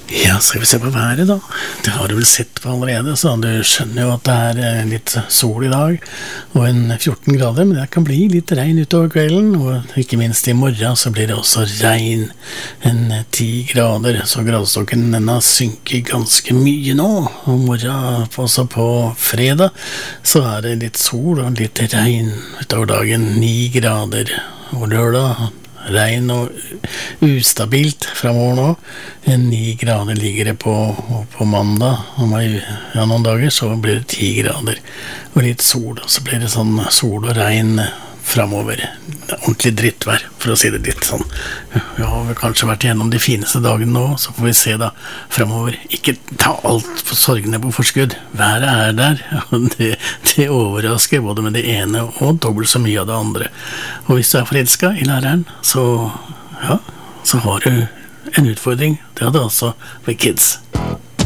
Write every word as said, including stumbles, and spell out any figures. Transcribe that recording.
Ja, skal vi se på været da. Det har du vel sett på allerede, så du skjønner jo at det er eh, litt sol i dag, og en fjorten grader, men det kan bli litt regn utover kvelden, og ikke minst i morgen så blir det også regn, en ti grader, så gradestokken denne synker ganske mye nå, og morgen, også på fredag, så er det litt sol og litt regn utover dagen, ni grader, og lørdag, regn og ustabilt fremover nå. En ni grader ligger det på, på mandag. Om ja, noen dager så blir det ti grader. Og litt sol, og så blir det sånn sol og regn fremover. Ordentlig drittvær, for å si det litt sånn. Vi har vel kanskje vært gjennom de fineste dagene nå, så får vi se da fremover. Ikke ta alt for sorgene på forskudd. Været er der, og det, det overrasker både med det ene og dobbelt så mye av det andre. Og hvis du er forelsket i læreren, så, ja, så har du en utfordring. Det hadde altså med kids.